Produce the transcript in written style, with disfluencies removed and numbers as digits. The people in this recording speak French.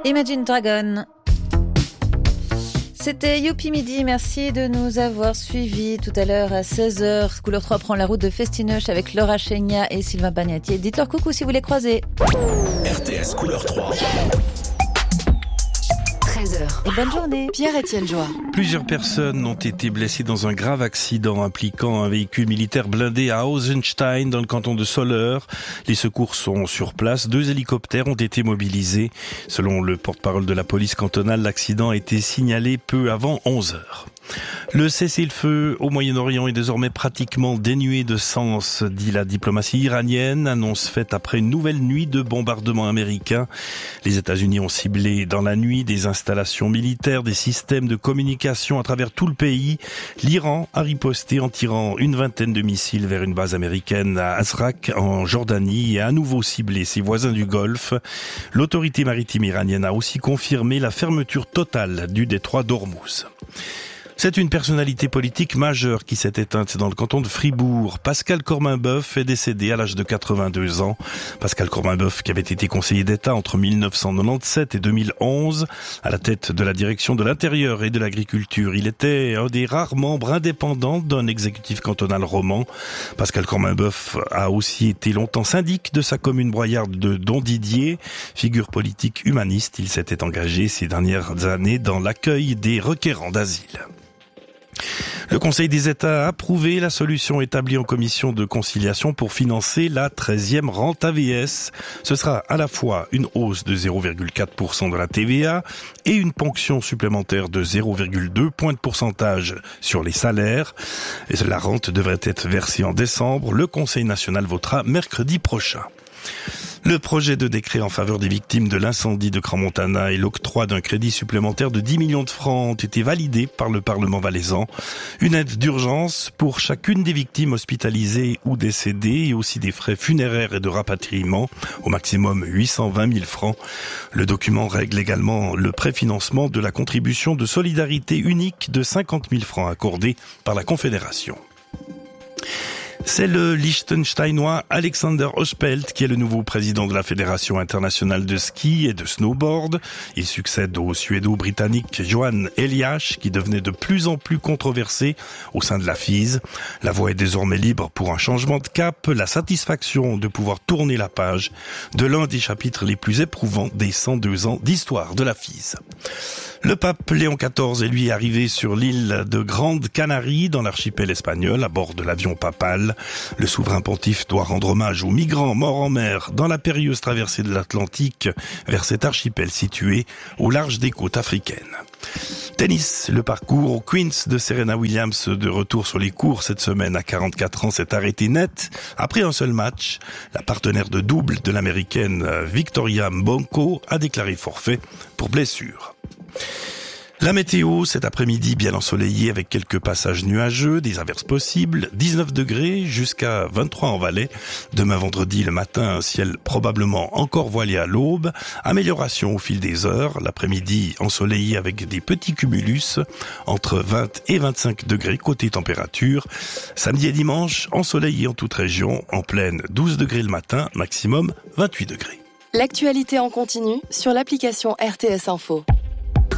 Imagine Dragon. C'était Youpi Midi, merci de nous avoir suivis tout à l'heure à 16h. Couleur 3 prend la route de Festinoche avec Laura Chegna et Sylvain Bagnatier. Dites-leur coucou si vous les croisez. RTS Couleur 3. 13h. Et bonne journée. Pierre-Étienne Joie. Plusieurs personnes ont été blessées dans un grave accident impliquant un véhicule militaire blindé à Hausenstein dans le canton de Soleure. Les secours sont sur place. 2 hélicoptères ont été mobilisés. Selon le porte-parole de la police cantonale, l'accident a été signalé peu avant 11h. Le cessez-le-feu au Moyen-Orient est désormais pratiquement dénué de sens, dit la diplomatie iranienne, annonce faite après une nouvelle nuit de bombardements américains. Les États-Unis ont ciblé dans la nuit des installations militaires, des systèmes de communication à travers tout le pays. L'Iran a riposté en tirant une vingtaine de missiles vers une base américaine à Azraq en Jordanie et a à nouveau ciblé ses voisins du Golfe. L'autorité maritime iranienne a aussi confirmé la fermeture totale du détroit d'Ormuz. C'est une personnalité politique majeure qui s'est éteinte dans le canton de Fribourg. Pascal Corminboeuf est décédé à l'âge de 82 ans. Pascal Corminboeuf, qui avait été conseiller d'État entre 1997 et 2011, à la tête de la direction de l'Intérieur et de l'Agriculture. Il était un des rares membres indépendants d'un exécutif cantonal roman. Pascal Corminboeuf a aussi été longtemps syndic de sa commune broyarde de Dondidier. Figure politique humaniste, il s'était engagé ces dernières années dans l'accueil des requérants d'asile. Le Conseil des États a approuvé la solution établie en commission de conciliation pour financer la 13e rente AVS. Ce sera à la fois une hausse de 0,4% de la TVA et une ponction supplémentaire de 0,2 points de pourcentage sur les salaires. Et la rente devrait être versée en décembre. Le Conseil national votera mercredi prochain. Le projet de décret en faveur des victimes de l'incendie de Crans-Montana et l'octroi d'un crédit supplémentaire de 10 millions de francs ont été validés par le Parlement valaisan. Une aide d'urgence pour chacune des victimes hospitalisées ou décédées et aussi des frais funéraires et de rapatriement, au maximum 820 000 francs. Le document règle également le préfinancement de la contribution de solidarité unique de 50 000 francs accordée par la Confédération. C'est le Liechtensteinois Alexander Ospelt qui est le nouveau président de la Fédération internationale de ski et de snowboard. Il succède au Suédo-britannique Johan Elias qui devenait de plus en plus controversé au sein de la FIS. La voie est désormais libre pour un changement de cap, la satisfaction de pouvoir tourner la page de l'un des chapitres les plus éprouvants des 102 ans d'histoire de la FIS. Le pape Léon XIV est lui arrivé sur l'île de Grande Canarie dans l'archipel espagnol à bord de l'avion papal. Le souverain pontife doit rendre hommage aux migrants morts en mer dans la périlleuse traversée de l'Atlantique vers cet archipel situé au large des côtes africaines. Tennis, le parcours au Queens de Serena Williams de retour sur les cours cette semaine à 44 ans s'est arrêté net après un seul match. La partenaire de double de l'américaine Victoria Mbonko a déclaré forfait pour blessure. La météo, cet après-midi bien ensoleillé avec quelques passages nuageux, des averses possibles, 19 degrés jusqu'à 23 en Valais. Demain vendredi, le matin, un ciel probablement encore voilé à l'aube. Amélioration au fil des heures. L'après-midi, ensoleillé avec des petits cumulus entre 20 et 25 degrés côté température. Samedi et dimanche, ensoleillé en toute région, en pleine 12 degrés le matin, maximum 28 degrés. L'actualité en continu sur l'application RTS Info.